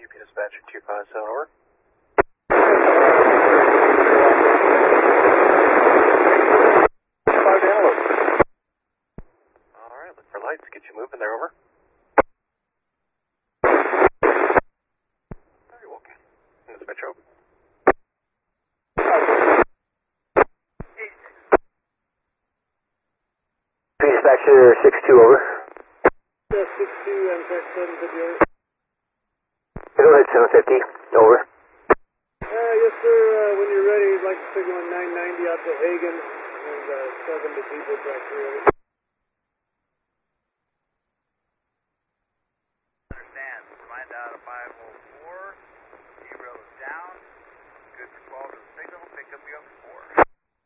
UP dispatcher 257, over. Alright, look for lights, get you moving there, over. You're welcome. Dispatcher open. Dispatcher 6-2, over. 6-2, Amtrak 750, over. Go ahead, 750, over. Yes, sir. When you're ready, I'd like to signal on 990 out to Hagen and 7 to Depot Track 3, over. Understand. Find out a 504. 0 is down. Good for 12 to the signal. Pick up you up 4.